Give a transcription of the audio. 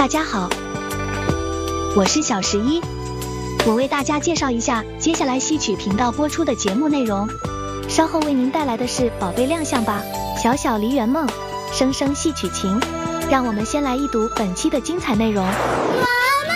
大家好，我是小11，我为大家介绍一下接下来戏曲频道播出的节目内容。稍后为您带来的是《宝贝亮相吧》《小小梨园梦》《声声戏曲情》，让我们先来一睹本期的精彩内容。